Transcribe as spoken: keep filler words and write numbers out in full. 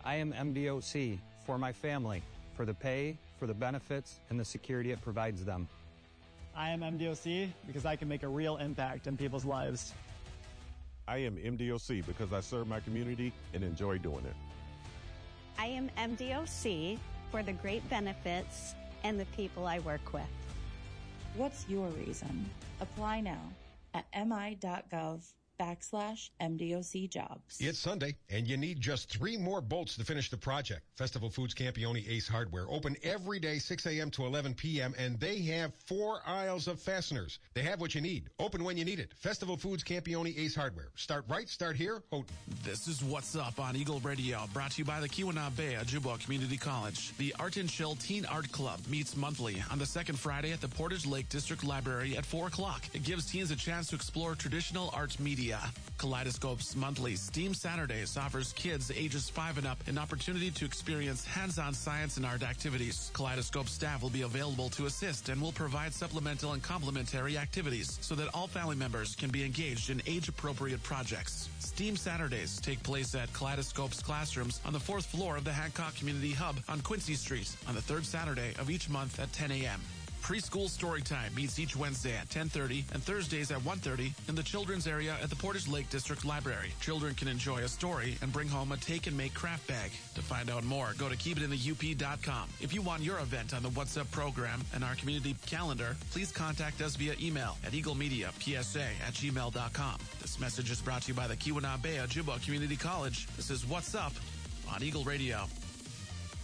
I am M D O C for my family, for the pay, for the benefits, and the security it provides them. I am M D O C because I can make a real impact in people's lives. I am M D O C because I serve my community and enjoy doing it. I am M D O C for the great benefits and the people I work with. What's your reason? Apply now at mi.gov backslash MDOC jobs. It's Sunday, and you need just three more bolts to finish the project. Festival Foods Campione Ace Hardware, open every day, six a.m. to eleven p.m., and they have four aisles of fasteners. They have what you need. Open when you need it. Festival Foods Campione Ace Hardware. Start right, start here, Houghton. This is What's Up on Eagle Radio, brought to you by the Keweenaw-Bay Ojibwa Community College. The Art and Chill Teen Art Club meets monthly on the second Friday at the Portage Lake District Library at four o'clock. It gives teens a chance to explore traditional art media. Kaleidoscope's monthly STEAM Saturdays offers kids ages five and up an opportunity to experience hands-on science and art activities. Kaleidoscope staff will be available to assist and will provide supplemental and complementary activities so that all family members can be engaged in age-appropriate projects. STEAM Saturdays take place at Kaleidoscope's classrooms on the fourth floor of the Hancock Community Hub on Quincy Street on the third Saturday of each month at ten a.m. Preschool Storytime meets each Wednesday at ten thirty and Thursdays at one thirty in the children's area at the Portage Lake District Library. Children can enjoy a story and bring home a take-and-make craft bag. To find out more, go to keep it in the U P dot com. If you want your event on the What's Up program and our community calendar, please contact us via email at eaglemediapsa at gmail dot com. This message is brought to you by the Keweenaw-Bay Ojibwa Community College. This is What's Up on Eagle Radio.